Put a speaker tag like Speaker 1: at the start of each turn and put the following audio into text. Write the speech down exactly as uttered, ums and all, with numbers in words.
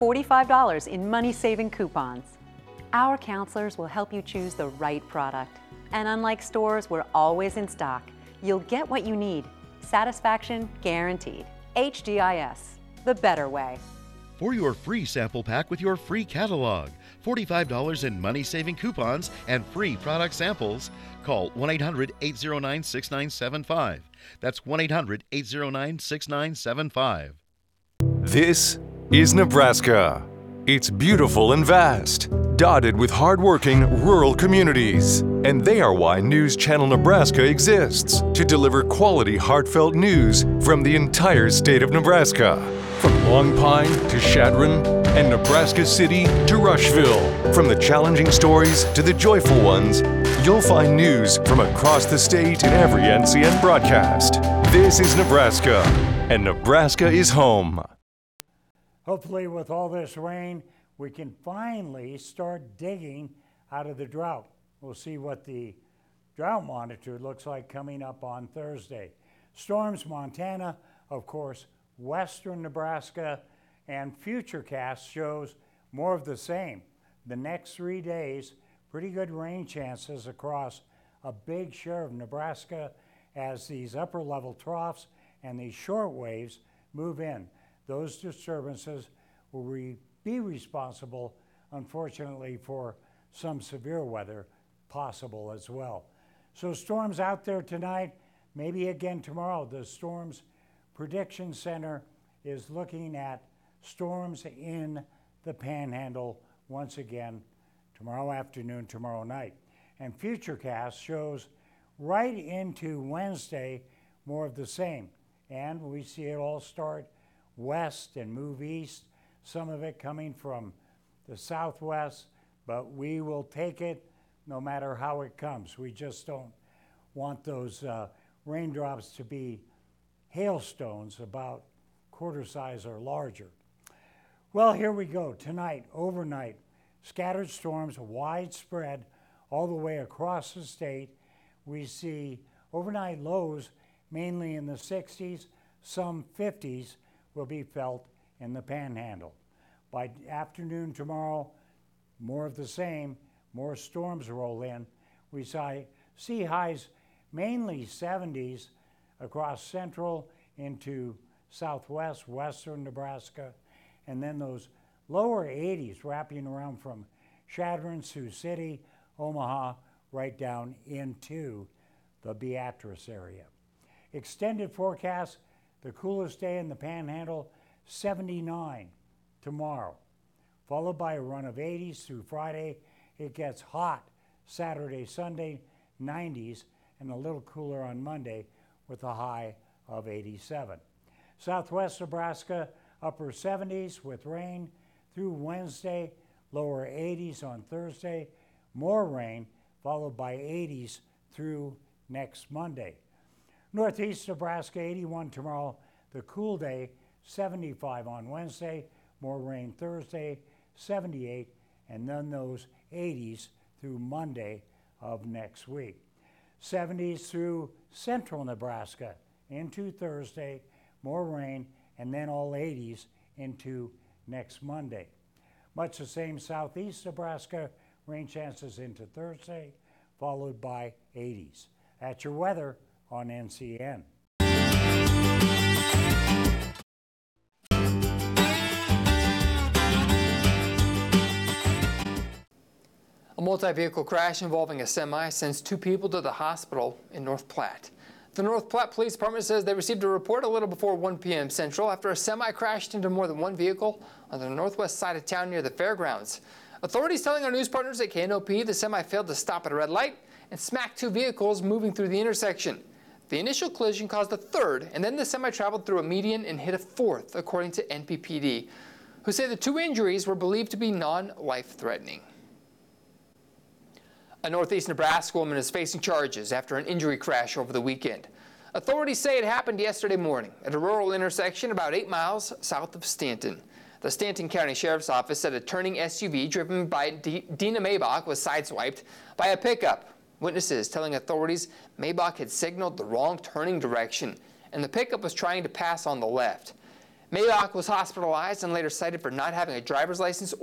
Speaker 1: forty-five dollars in money-saving coupons. Our counselors will help you choose the right product. And unlike stores, we're always in stock. You'll get what you need. Satisfaction guaranteed. H D I S, the better way.
Speaker 2: For your free sample pack with your free catalog, forty-five dollars in money-saving coupons, and free product samples, call one eight hundred, eight oh nine, six nine seven five. That's one eight hundred, eight oh nine, six nine seven five.
Speaker 3: This is Nebraska. It's beautiful and vast, dotted with hardworking rural communities. And they are why News Channel Nebraska exists, to deliver quality, heartfelt news from the entire state of Nebraska. From Long Pine to Chadron and Nebraska City to Rushville. From the challenging stories to the joyful ones, you'll find news from across the state in every N C N broadcast. This is Nebraska, and Nebraska is home.
Speaker 4: Hopefully with all this rain, we can finally start digging out of the drought. We'll see what the drought monitor looks like coming up on Thursday. Storms, Montana, of course, western Nebraska, and Futurecast shows more of the same. The next three days, pretty good rain chances across a big share of Nebraska as these upper level troughs and these short waves move in. Those disturbances will re- be responsible, unfortunately, for some severe weather possible as well. So storms out there tonight, maybe again tomorrow. The Storms Prediction Center is looking at storms in the Panhandle once again tomorrow afternoon, tomorrow night. And Futurecast shows right into Wednesday more of the same. And we see it all start west and move east, some of it coming from the southwest, but we will take it no matter how it comes. We just don't want those uh, raindrops to be hailstones about quarter size or larger. Well, here we go. Tonight, overnight, scattered storms widespread all the way across the state. We see overnight lows mainly in the sixties, some fifties will be felt in the Panhandle. By afternoon tomorrow, more of the same, more storms roll in. We see highs mainly seventies across central into southwest, western Nebraska, and then those lower eighties wrapping around from Chadron, Sioux City, Omaha, right down into the Beatrice area. Extended forecast, the coolest day in the Panhandle, seventy-nine tomorrow, followed by a run of eighties through Friday. It gets hot Saturday, Sunday, nineties, and a little cooler on Monday with a high of eighty-seven. Southwest Nebraska, upper seventies with rain through Wednesday, lower eighties on Thursday, more rain, followed by eighties through next Monday. Northeast Nebraska, eighty-one tomorrow, the cool day, seventy-five on Wednesday, more rain Thursday, seventy-eight, and then those eighties through Monday of next week. seventies through central Nebraska into Thursday, more rain, and then all eighties into next Monday. Much the same southeast Nebraska, rain chances into Thursday, followed by eighties. That's your weather on N C N.
Speaker 5: A multi-vehicle crash involving a semi sends two people to the hospital in North Platte. The North Platte Police Department says they received a report a little before one p m Central after a semi crashed into more than one vehicle on the northwest side of town near the fairgrounds. Authorities telling our news partners at K N O P the semi failed to stop at a red light and smacked two vehicles moving through the intersection. The initial collision caused a third, and then the semi traveled through a median and hit a fourth, according to N P P D, who say the two injuries were believed to be non-life-threatening. A northeast Nebraska woman is facing charges after an injury crash over the weekend. Authorities say it happened yesterday morning at a rural intersection about eight miles south of Stanton. The Stanton County Sheriff's Office said a turning S U V driven by D- Dina Maybach was sideswiped by a pickup. Witnesses telling authorities Maybach had signaled the wrong turning direction, and the pickup was trying to pass on the left. Maybach was hospitalized and later cited for not having a driver's license